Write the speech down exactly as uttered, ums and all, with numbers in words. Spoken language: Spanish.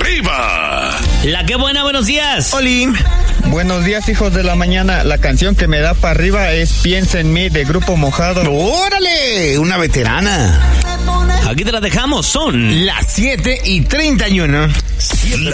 arriba. La que buena, buenos días. Oli. Buenos días, hijos de la mañana. La canción que me da para arriba es Piensa en mí, de Grupo Mojado. ¡Órale! Una veterana. Aquí te la dejamos, son las siete y treinta y uno. La